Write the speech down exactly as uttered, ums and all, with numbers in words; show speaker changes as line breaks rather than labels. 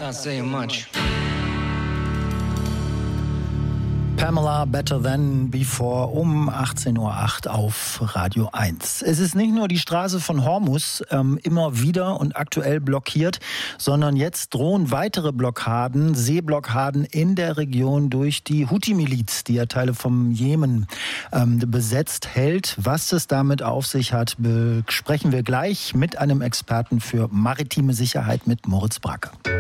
Not saying much.
Pamela, Better Than Before, um achtzehn Uhr acht auf Radio eins. Es ist nicht nur die Straße von Hormuz ähm, immer wieder und aktuell blockiert, sondern jetzt drohen weitere Blockaden, Seeblockaden in der Region durch die Houthi-Miliz, die ja Teile vom Jemen ähm, besetzt hält. Was es damit auf sich hat, besprechen wir gleich mit einem Experten für maritime Sicherheit, mit Moritz Bracke.